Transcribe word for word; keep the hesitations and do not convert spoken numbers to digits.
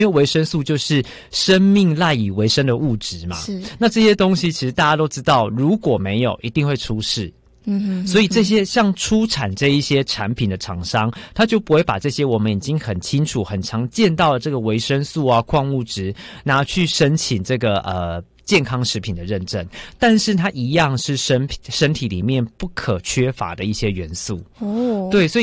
因为维生素就是生命赖以为生的物质嘛， 是。 那这些东西其实大家都知道，如果没有，一定会出事。 嗯哼哼哼， 所以这些像出产这一些产品的厂商，他就不会把这些我们已经很清楚、很常见到的这个维生素啊、矿物质拿去申请这个呃健康食品的认证，但是它一样是身身体里面不可缺乏的一些元素。 哦， 对，所以。